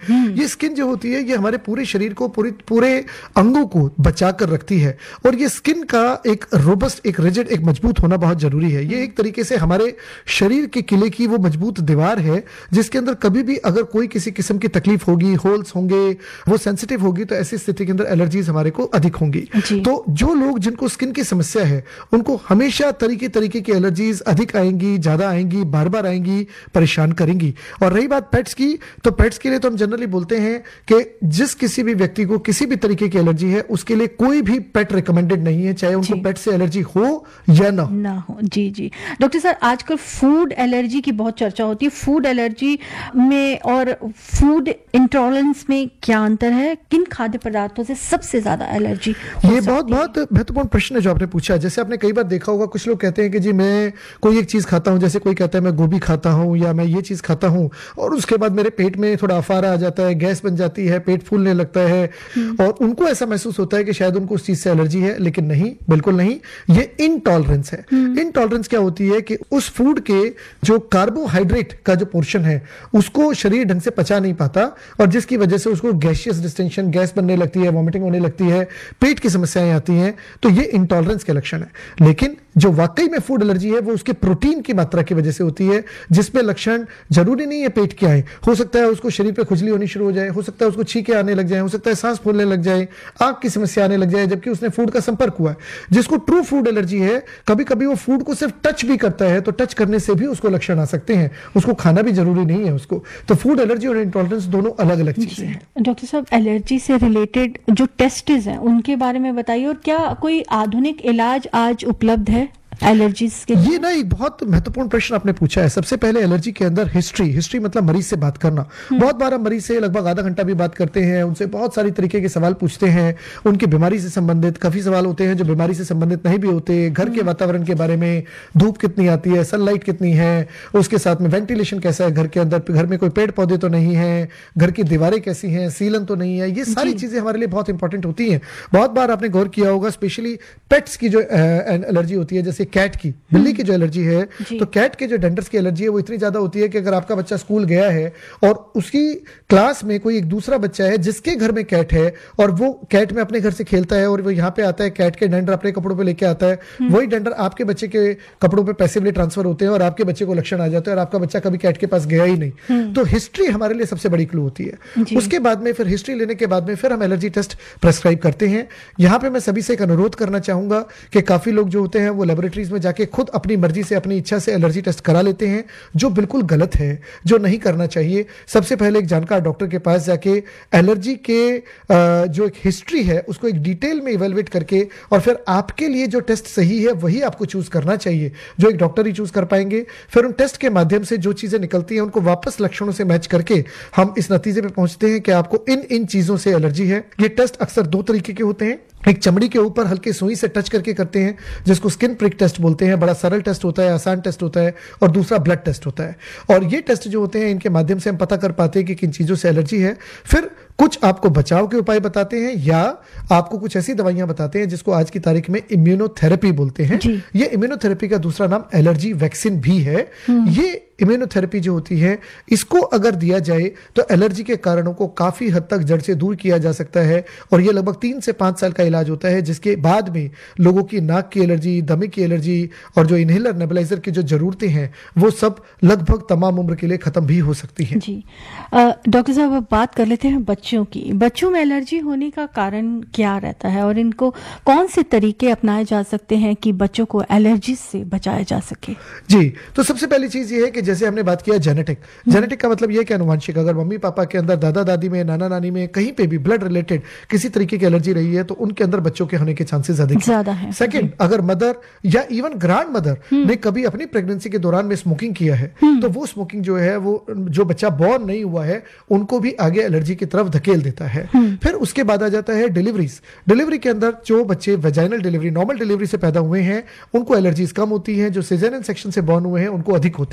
ये स्किन जो होती है ये हमारे पूरे शरीर को पूरे अंगों को बचा कर रखती है, और ये स्किन का एक रोबस्ट, एक रिजिड, एक मजबूत होना बहुत जरूरी है। ये एक तरीके से हमारे शरीर के किले की वो मजबूत दीवार है जिसके अंदर कभी भी अगर कोई किसी किस्म की तकलीफ होगी, होल्स होंगे, वो सेंसिटिव होगी, तो ऐसी स्थिति के अंदर एलर्जीज हमारे को अधिक होंगी। तो जो लोग जिनको स्किन की समस्या है उनको हमेशा तरीके की एलर्जीज अधिक आएंगी, ज्यादा आएंगी, बार बार आएंगी, परेशान करेंगी। और रही बात पेट्स की, तो पेट्स के लिए तो हम जनरली बोलते हैं कि जिस किसी भी व्यक्ति को किसी भी तरीके की एलर्जी है उसके लिए कोई भी पेट रिकमेंडेड नहीं है, चाहे उनको पेट से एलर्जी हो या ना हो। जी जी डॉक्टर सर, आजकल फूड एलर्जी की बहुत चर्चा होती है। फूड एलर्जी में और फूड इंटॉलरेंस में क्या अंतर है? किन खाद्य पदार्थों से सबसे ज्यादा एलर्जी? ये बहुत महत्वपूर्ण प्रश्न है जो आपने पूछा। जैसे आपने कई बार देखा होगा, कुछ लोग कहते हैं कि जी मैं कोई एक चीज खाता हूं, जैसे कोई कहता है मैं गोभी खाता हूं या मैं ये चीज खाता हूं, और उसके बाद मेरे पेट में थोड़ा अफारा आ जाता है, गैस बन जाती है, पेट फूलने लगता है, और उनको ऐसा महसूस होता है कि शायद उनको उस चीज से एलर्जी है। लेकिन नहीं, बिल्कुल नहीं, ये इनटॉलरेंस है। इनटॉलरेंस क्या होती है कि उस फूड के जो कार्बोहाइड्रेट का जो पोर्शन है उसको शरीर ढंग से पचा नहीं पाता, और जिसकी वजह से उसको गैसियस डिस्टेंशन, गैस बनने लगती है, वॉमिटिंग होने लगती है, पेट की समस्याएं आती हैं। तो ये इंटॉलरेंस के लक्षण है। लेकिन जो वाकई में फूड एलर्जी है वो उसके प्रोटीन की मात्रा की वजह से होती है, जिसमें लक्षण जरूरी नहीं है पेट के आए। हो सकता है उसको शरीर पे खुजली होनी शुरू हो जाए, हो सकता है उसको छींके आने लग जाए, हो सकता है सांस फूलने लग जाए, आंख की समस्या आने लग जाए, जबकि उसने फूड का संपर्क हुआ है। जिसको ट्रू फूड एलर्जी है, कभी कभी वो फूड को सिर्फ टच भी करता है, तो टच करने से भी उसको लक्षण आ सकते हैं, उसको खाना भी जरूरी नहीं है उसको। तो फूड एलर्जी और इंटॉलरेंस दोनों अलग अलग चीजें हैं। डॉक्टर साहब, एलर्जी से रिलेटेड जो टेस्ट हैं उनके बारे में बताइए, और क्या कोई आधुनिक इलाज आज उपलब्ध है एलर्जीज के? ये ना एक बहुत महत्वपूर्ण प्रश्न आपने पूछा है। सबसे पहले एलर्जी के अंदर हिस्ट्री मतलब मरीज से बात करना। बहुत बार हम मरीज से लगभग आधा घंटा भी बात करते हैं, उनसे बहुत सारी तरीके के सवाल पूछते हैं, उनकी बीमारी से संबंधित। काफी सवाल होते हैं जो बीमारी से संबंधित नहीं भी होते, घर के वातावरण के बारे में, धूप कितनी आती है, सनलाइट कितनी है, उसके साथ में वेंटिलेशन कैसा है घर के अंदर, घर में कोई पेड़ पौधे तो नहीं है, घर की दीवारें कैसी हैं, सीलन तो नहीं है। ये सारी चीजें हमारे लिए बहुत इंपॉर्टेंट होती हैं। बहुत बार आपने गौर किया होगा, स्पेशली पेट्स की जो एलर्जी होती है, जैसे कैट की, बिल्ली की जो एलर्जी है, तो कैट के जो डेंटर्स की एलर्जी है वो इतनी ज्यादा होती है कि अगर आपका बच्चा स्कूल गया है और उसकी क्लास में कोई एक दूसरा बच्चा है जिसके घर में कैट है, और वो कैट में अपने घर से खेलता है और वो यहाँ पे आता है, कैट के डेंटर अपने कपड़ों पे लेके आता है, वही डेंटर आपके बच्चे के कपड़ों पे पैसिवली ट्रांसफर होते हैं और आपके बच्चे को लक्षण आ जाते हैं, और आपका बच्चा कभी कैट के पास गया ही नहीं। तो हिस्ट्री हमारे लिए सबसे बड़ी क्लू होती है। उसके बाद में फिर हिस्ट्री लेने के बाद में फिर हम एलर्जी टेस्ट प्रेस्क्राइब करते हैं। यहाँ पे मैं सभी से एक अनुरोध करना चाहूंगा कि काफी लोग जो होते हैं वो लेबोरेटरीज में जाके खुद अपनी मर्जी से, अपनी इच्छा से एलर्जी टेस्ट करा लेते हैं, जो बिल्कुल गलत है, जो नहीं करना चाहिए। सबसे पहले एक जानकार डॉक्टर के पास जाके एलर्जी के जो एक हिस्ट्री है उसको एक डिटेल में इवेलुएट करके, और फिर आपके लिए जो टेस्ट सही है वही आपको चूज करना चाहिए, जो एक डॉक्टर ही चूज कर पाएंगे। फिर उन टेस्ट के माध्यम से जो चीजें निकलती हैं उनको वापस लक्षणों से मैच करके हम इस नतीजे पे पहुंचते हैं कि आपको इन चीजों से एलर्जी है। ये टेस्ट अक्सर दो तरीके के होते हैं। एक चमड़ी के ऊपर हल्के सुई से टच करके करते हैं, जिसको स्किन प्रिक टेस्ट बोलते हैं, बड़ा सरल टेस्ट होता है, आसान टेस्ट होता है, और दूसरा ब्लड टेस्ट होता है। और ये टेस्ट जो होते हैं इनके माध्यम से हम पता कर पाते हैं कि किन चीजों से एलर्जी है। फिर कुछ आपको बचाव के उपाय बताते हैं, या आपको कुछ ऐसी दवाइयां बताते हैं जिसको आज की तारीख में इम्यूनोथेरेपी बोलते हैं। ये इम्यूनोथेरेपी का दूसरा नाम एलर्जी वैक्सीन भी है। ये इम्यूनोथेरेपी जो होती है, इसको अगर दिया जाए तो एलर्जी के कारणों को काफी हद तक जड़ से दूर किया जा सकता है, और यह लगभग 3 से 5 साल का इलाज होता है, जिसके बाद में लोगों की नाक की एलर्जी, दमे की एलर्जी और जो इनहेलर नेबुलाइजर की जो जरूरतें हैं वो सब लगभग तमाम उम्र के लिए खत्म भी हो सकती हैं। जी डॉक्टर साहब, अब बात कर लेते हैं बच्चों की। बच्चों में एलर्जी होने का कारण क्या रहता है, और इनको कौन से तरीके अपनाए जा सकते हैं कि बच्चों को एलर्जी से बचाया जा सके? जी, तो सबसे पहली चीज ये है कि जैसे हमने बात किया जेनेटिक का मतलब ये है कि अनुवांशिक। अगर मम्मी पापा के अंदर, दादा दादी में, नाना नानी में कहीं पे भी ब्लड रिलेटेड किसी तरीके की एलर्जी रही है तो उनके अंदर बच्चों के होने के चांसेस अधिक ज्यादा हैं। सेकंड, अगर मदर या इवन ग्रैंड मदर ने कभी अपनी प्रेगनेंसी के दौरान में स्मोकिंग किया है तो वो स्मोकिंग जो है वो जो बच्चा बॉर्न नहीं हुआ है उनको भी आगे एलर्जी की तरफ धकेल देता है। फिर उसके बाद आ जाता है डिलीवरी के अंदर जो बच्चे वेजाइनल डिलीवरी, नॉर्मल डिलीवरी से पैदा हुए हैं उनको एलर्जीज कम होती हैं, जो सिजेरियन सेक्शन से बॉर्न हुए हैं उनको अधिक होती हैं।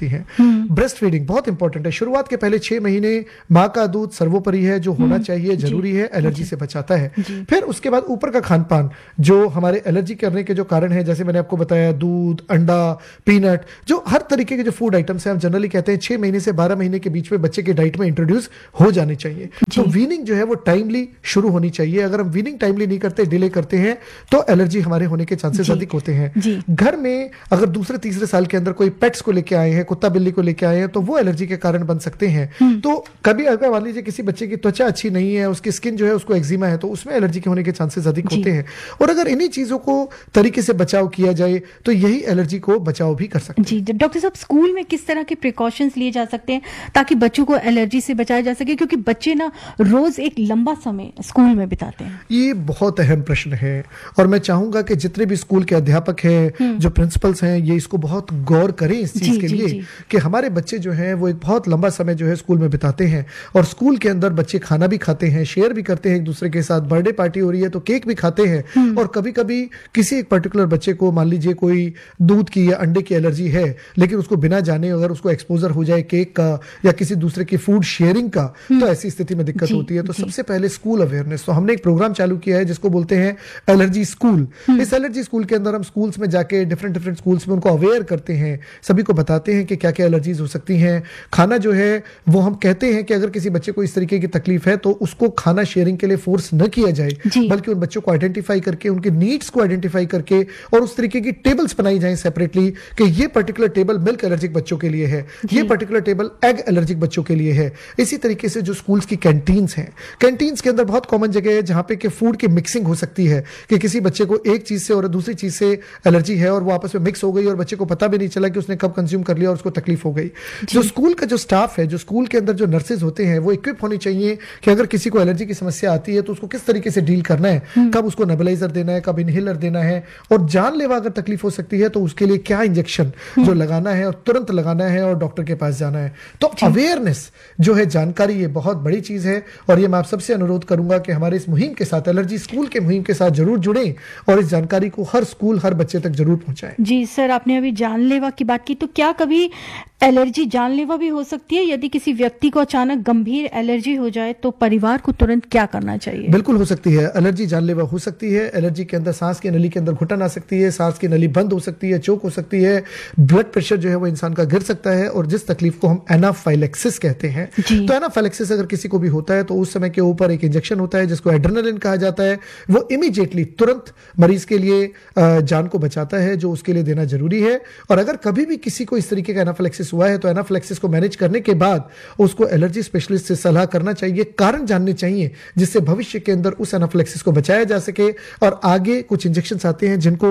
ब्रेस्ट फीडिंग बहुत इंपॉर्टेंट है। शुरुआत के पहले 6 महीने माँ का दूध सर्वोपरि है, जो होना चाहिए, जरूरी है, एलर्जी से बचाता है। फिर उसके बाद ऊपर का खान पान जो हमारे एलर्जी करने के जो कारण है, जैसे मैंने आपको बताया, दूध, अंडा, पीनट, जो हर तरीके के जो फूड आइटम्स हैं, हम जनरली कहते हैं 6 महीने से 12 महीने के बीच में बच्चे के डाइट में इंट्रोड्यूस हो जाने चाहिए। तो वीनिंग जो है वो टाइमली शुरू होनी चाहिए। अगर हम वीनिंग टाइमली नहीं करते, डिले करते हैं, तो एलर्जी हमारे होने के चांसेस अधिक होते हैं। घर में अगर दूसरे तीसरे साल के अंदर कोई पेट्स को लेके आए हैं, कुत्ता बिल्ली को लेके आए हैं, तो वो एलर्जी के कारण बन सकते हैं। तो कभी अगर मान लीजिए किसी बच्चे की त्वचा अच्छी नहीं है, उसकी स्किन जो है उसको एक्जिमा है, तो उसमें एलर्जी के होने के चांसेस अधिक होते हैं। और अगर इन्हीं चीजों को तरीके से बचाव किया जाए तो यही एलर्जी को बचाव भी कर सकते हैं। जी डॉक्टर साहब, स्कूल में किस तरह के प्रिकॉशंस लिए जा सकते हैं ताकि बच्चों को एलर्जी से बचाया जा सके, क्योंकि बच्चे ना रोज एक लंबा समय स्कूल में बिताते हैं? ये बहुत अहम प्रश्न है और मैं चाहूंगा कि जितने भी स्कूल के अध्यापक हैं, जो प्रिंसिपल्स हैं, ये इसको बहुत गौर करें इस चीज के लिए कि हमारे बच्चे जो हैं वो एक बहुत लंबा समय जो है स्कूल में बिताते हैं और स्कूल के अंदर बच्चे खाना भी खाते हैं, शेयर भी करते हैं एक दूसरे के साथ, बर्थडे पार्टी हो रही है तो केक भी खाते हैं। और कभी कभी किसी एक पर्टिकुलर बच्चे को मान लीजिए कोई दूध की या अंडे की एलर्जी है, लेकिन उसको बिना जाने अगर उसको एक्सपोजर हो जाए केक का या किसी दूसरे की फूड शेयरिंग का, तो ऐसी स्थिति में दिक्कत होती है। तो सबसे पहले स्कूल अवेयरनेस, तो हमने एक प्रोग्राम चालू किया है जिसको बोलते हैं एलर्जी स्कूल। इस एलर्जी स्कूल के अंदर हम स्कूल्स में जाके डिफरेंट स्कूल्स में उनको अवेयर करते हैं, सभी को बताते हैं कि क्या क्या एलर्जीज हो सकती हैं। खाना जो है वो हम कहते हैं कि अगर किसी बच्चे को इस तरीके की तकलीफ है तो उसको खाना शेयरिंग के लिए फोर्स न किया जाए, बल्कि उन बच्चों को आइडेंटिफाई करके, उनके नीड्स को आइडेंटिफाई करके और उस तरीके की टेबल्स बनाई जाए सेपरेटली कि ये पर्टिकुलर टेबल मिल्क एलर्जिक बच्चों के लिए है, ये पर्टिकुलर टेबल एग एलर्जिक बच्चों के लिए है। इसी तरीके से जो स्कूल्स की कैंटीन्स हैं, कैंटीन्स के अंदर बहुत कॉमन जगह है जहां पे कि फूड की मिक्सिंग हो सकती है कि किसी बच्चे को एक चीज से और दूसरी चीज से एलर्जी है और वो आपस में मिक्स हो गई और बच्चे को पता भी नहीं चला कि उसने कब कंज्यूम कर लिया और उसको तकलीफ हो गई। जो स्कूल का जो स्टाफ है, जो स्कूल के अंदर जो नर्सेज होते हैं, वो इक्विप होनी चाहिए कि अगर किसी को एलर्जी की समस्या आती है तो उसको किस तरीके से डील करना है, कब उसको नेबुलाइजर देना है, कब इनहेलर देना है, और जानलेवा अगर तकलीफ हो सकती है तो उसके लिए क्या इंजेक्शन जो लगाना है और तुरंत लगाना है और डॉक्टर के पास जाना है। तो अवेयरनेस जो है, जानकारी, ये बहुत बड़ी चीज है और ये मैं आप सबसे अनुरोध करूंगा कि हमारे इस मुहिम के साथ, एलर्जी स्कूल के मुहिम के साथ जरूर जुड़ें और इस जानकारी को हर स्कूल, हर बच्चे तक जरूर पहुंचाएं। जी सर, आपने अभी जानलेवा की बात की, तो क्या कभी एलर्जी जानलेवा भी हो सकती है? यदि किसी व्यक्ति को अचानक गंभीर एलर्जी हो जाए तो परिवार को तुरंत क्या करना चाहिए? बिल्कुल हो सकती है, एलर्जी जानलेवा हो सकती है। एलर्जी के अंदर सांस की नली के अंदर घुटन आ सकती है, सांस की नली बंद हो सकती है, चोक हो सकती है, ब्लड प्रेशर जो है वो इंसान का गिर सकता है और जिस तकलीफ को हम एनाफाइलेक्सिस कहते हैं। तो एनाफाइलेक्सिस अगर किसी को भी होता है तो उस समय के ऊपर एक इंजेक्शन होता है जिसको एड्रेनालिन कहा जाता है, वो इमीडिएटली तुरंत मरीज के लिए जान को बचाता है, जो उसके लिए देना जरूरी है। और अगर कभी भी किसी को इस तरीके का एनाफाइलेक्सिस हुआ है तो एनाफाइलेक्सिस को मैनेज करने के बाद उसको एलर्जी स्पेशलिस्ट से सलाह करना चाहिए, कारण जानने चाहिए, जिससे भविष्य के अंदर उस एनाफाइलेक्सिस को बचाया जा सके। और आगे कुछ इंजेक्शन आते हैं जिनको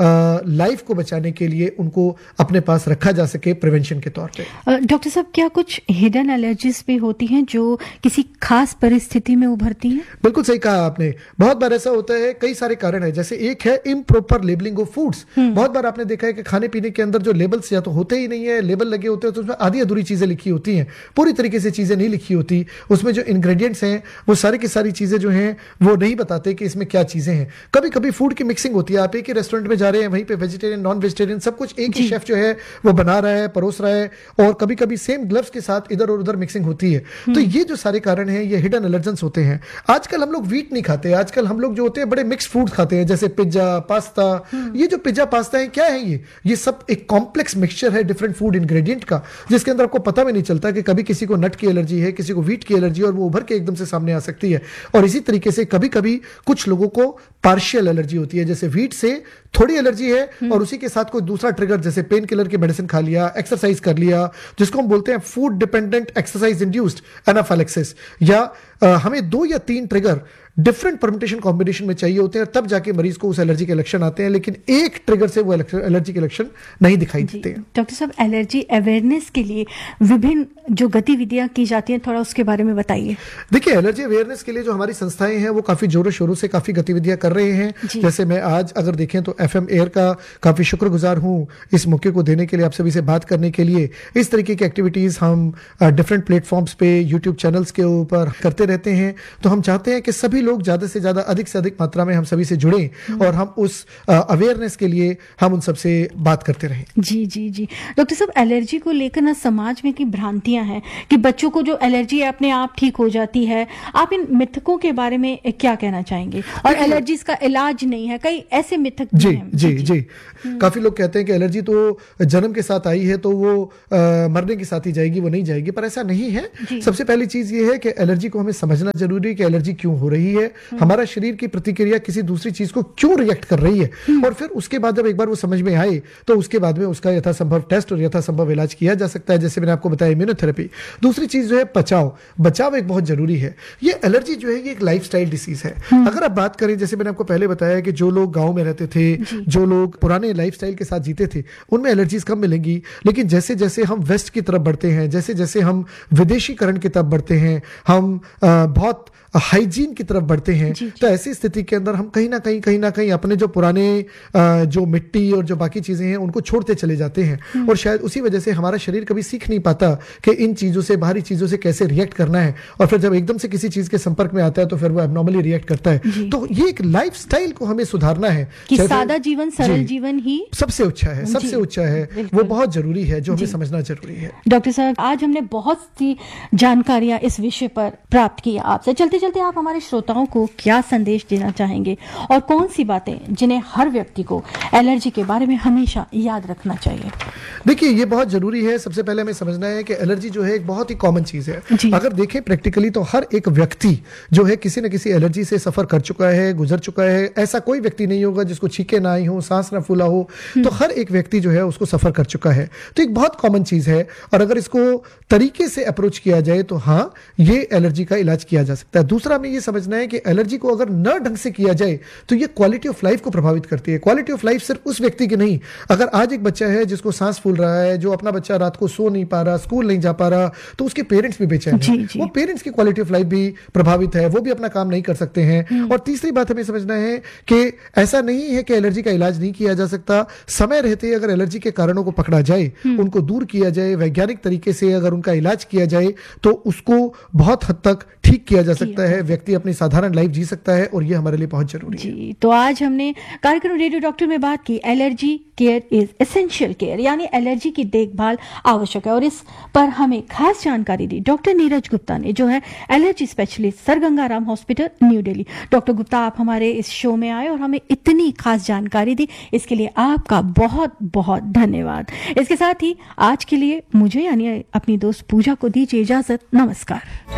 लाइफ को बचाने के लिए उनको अपने पास रखा जा सके प्रिवेंशन के तौर पे। डॉक्टर साहब, क्या कुछ हिडन एलर्जीज भी होती हैं जो किसी खास परिस्थिति में उभरती हैं? बिल्कुल सही कहा आपने, बहुत बार ऐसा होता है, कई सारे कारण है। जैसे एक है इम्प्रॉपर लेबलिंग ऑफ फूड्स। बहुत बार आपने देखा है कि खाने पीने के अंदर जो लेबल्स या तो होते ही नहीं है, लेबल लगे होते हैं तो उसमें आधी अधूरी चीजें लिखी होती हैं, पूरी तरीके से चीजें नहीं लिखी होती। उसमें जो इंग्रेडिएंट्स हैं वो सारी की सारी चीजें जो हैं वो नहीं बताते कि इसमें क्या चीजें हैं। कभी कभी फूड की मिक्सिंग होती है, आप एक ही रेस्टोरेंट में जा रहे हैं, वहीं पे वेजिटेरियन, नॉन वेजिटेरियन सब कुछ एक ही शेफ जो है वो बना रहा है, परोस रहा है, और कभी कभी सेम ग्लव्स के साथ इधर और उधर मिक्सिंग होती है। तो ये जो सारे कारण हैं ये हिडन एलर्जेंस होते हैं। आजकल हम लोग व्हीट नहीं खाते, आजकल हम लोग जो होते हैं बड़े मिक्स फूड खाते हैं, जैसे पिज्जा, पास्ता। ये जो पिज्जा पास्ता है क्या है, ये सब एक कॉम्प्लेक्स मिक्सचर है डिफरेंट फूड इंग्रेडिएंट का, जिसके अंदर आपको पता भी नहीं चलता कि कभी किसी को नट की एलर्जी है, किसी को व्हीट की एलर्जी, और वो उभर के एकदम से सामने आ सकती है। और इसी तरीके से कभी कभी कुछ लोगों को पार्शियल एलर्जी होती है, जैसे व्हीट से थोड़ी एलर्जी है और उसी के साथ कोई दूसरा ट्रिगर, जैसे पेन किलर की मेडिसिन खा लिया, एक्सरसाइज कर लिया, जिसको हम बोलते हैं food dependent exercise induced anaphylaxis, या हमें 2 या 3 ट्रिगर डिफरेंट परम्यूटेशन कॉम्बिनेशन में चाहिए होते हैं, तब जाके मरीज को उस एलर्जी के लक्षण आते हैं, लेकिन एक ट्रिगर से वो एलर्जी के लक्षण नहीं दिखाई देते हैं। डॉक्टर साहब, एलर्जी अवेयरनेस के लिए विभिन्न जो गतिविधियां की जाती हैं, थोड़ा उसके बारे में बताइए। देखिए, एलर्जी अवेयरनेस के लिए जो हमारी संस्थाएं हैं वो काफी जोरों शोरों से काफी गतिविधियां कर रहे हैं। जैसे मैं आज अगर देखें तो FM एयर का काफी शुक्रगुजार हूं इस मौके को देने के लिए, आप सभी से बात करने के लिए। इस तरीके की एक्टिविटीज हम डिफरेंट प्लेटफॉर्म्स पे, यूट्यूब चैनल्स के ऊपर करते रहते हैं। तो हम चाहते हैं कि सभी लोग ज्यादा से ज्यादा, अधिक से अधिक मात्रा में हम सभी से जुड़े और हम उस अवेयरनेस के लिए हम उन सबसे बात करते रहें। जी जी जी डॉक्टर साहब, एलर्जी को लेकर ना समाज में की भ्रांतियां हैं कि बच्चों को जो एलर्जी है अपने आप ठीक हो जाती है। आप इन मिथकों के बारे में क्या कहना चाहेंगे? और एलर्जी का इलाज नहीं है, कई ऐसे मिथक भी जी हैं। जी जी काफी लोग कहते हैं कि एलर्जी तो जन्म के साथ आई है तो वो मरने के साथ ही जाएगी, वो नहीं जाएगी, पर ऐसा नहीं है। सबसे पहली चीज ये है कि एलर्जी को हमें समझना जरूरी है कि एलर्जी क्यों हो रही है, हमारा शरीर की प्रतिक्रिया किसी दूसरी चीज को क्यों रिएक्ट कर रही है, और फिर उसके बाद जब एक बार वो समझ में आए तो उसके बाद में उसका यथासंभव टेस्ट और यथासंभव इलाज किया जा सकता है, जैसे मैंने आपको बताया इम्यूनोथेरेपी। दूसरी चीज जो है बचाव एक बहुत जरूरी है। ये एलर्जी जो है ये एक लाइफस्टाइल डिसीज है। अगर आप बात करें, जैसे मैंने आपको पहले बताया कि जो लोग गांव में रहते थे, जो लोग पुराने लाइफस्टाइल के साथ जीते थे, उनमें एलर्जीज कम मिलेंगी। लेकिन जैसे जैसे हम वेस्ट की तरफ बढ़ते हैं, जैसे जैसे हम विदेशीकरण की तरफ बढ़ते हैं, हम बहुत हाइजीन की तरफ बढ़ते हैं, तो ऐसी स्थिति के अंदर हम कहीं ना कहीं अपने जो पुराने जो मिट्टी और जो बाकी चीजें हैं उनको छोड़ते चले जाते हैं। और शायद उसी वजह से हमारा शरीर कभी सीख नहीं पाता कि इन चीजों से, बाहरी चीजों से कैसे रिएक्ट करना है, और फिर जब एकदम से किसी चीज के संपर्क में आता है तो फिर वो एबनॉर्मली रिएक्ट करता है। तो ये एक लाइफस्टाइल को हमें सुधारना है कि सादा जीवन, सरल जीवन ही सबसे ऊंचा है, वो बहुत जरूरी है, जो हमें समझना जरूरी है। डॉक्टर साहब, आज हमने बहुत सी जानकारियां इस विषय पर प्राप्त की आपसे। चलते चलते आप हमारे श्रोताओं को क्या संदेश देना चाहेंगे, और कौन सी बातें जिन्हें हर व्यक्ति को एलर्जी के बारे में हमेशा याद रखना चाहिए? देखिए, ये बहुत जरूरी है। सबसे पहले हमें समझना है कि एलर्जी जो है एक बहुत ही कॉमन चीज है। अगर देखें प्रैक्टिकली तो हर एक व्यक्ति जो है किसी न किसी एलर्जी से सफर कर चुका है, गुजर चुका है। ऐसा कोई व्यक्ति नहीं होगा जिसको छींके ना आई हो, सांस ना फूला हो। तो हर एक व्यक्ति जो है उसको सफर कर चुका है। तो एक बहुत कॉमन चीज है, और अगर इसको तरीके से अप्रोच किया जाए तो हाँ, ये एलर्जी का इलाज किया जा सकता है। दूसरा हमें ये समझना है कि एलर्जी को अगर न ढंग से किया जाए तो ये क्वालिटी ऑफ लाइफ को प्रभावित करती है। क्वालिटी ऑफ लाइफ सिर्फ उस व्यक्ति की नहीं, अगर आज एक बच्चा है जिसको सांस फूल रहा है, जो अपना बच्चा रात को सो नहीं पा रहा, स्कूल नहीं जा पा रहा, तो उसके पेरेंट्स भी बेचैन हैं। वो पेरेंट्स की क्वालिटी ऑफ लाइफ भी प्रभावित है, वो भी अपना काम नहीं कर सकते हैं। और तीसरी बात हमें समझना है कि ऐसा नहीं है कि एलर्जी का इलाज नहीं किया जा सकता। समय रहते अगर एलर्जी के कारणों को पकड़ा जाए, उनको दूर किया जाए, वैज्ञानिक तरीके से अगर उनका इलाज किया जाए तो उसको बहुत हद तक ठीक किया जा सकता है। व्यक्ति अपनी साधारण लाइफ जी सकता है, और ये हमारे लिए बहुत जरूरी है। तो आज हमने कार्यक्रम रेडियो डॉक्टर में बात की, allergy care is essential care, यानी एलर्जी की देखभाल आवश्यक है, और इस पर हमें खास जानकारी दी डॉक्टर नीरज गुप्ता ने, जो है allergy specialist, sir Gangaram hospital, new Delhi. Doctor Gupta, आप हमारे इस शो में आए और हमें इतनी खास जानकारी दी, इसके लिए आपका बहुत बहुत धन्यवाद। इसके साथ ही आज के लिए मुझे यानी अपनी दोस्त पूजा को दीजिए इजाजत। नमस्कार।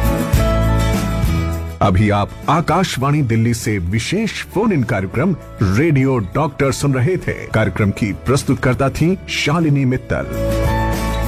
अभी आप आकाशवाणी दिल्ली से विशेष फोन इन कार्यक्रम रेडियो डॉक्टर सुन रहे थे। कार्यक्रम की प्रस्तुतकर्ता थी शालिनी मित्तल।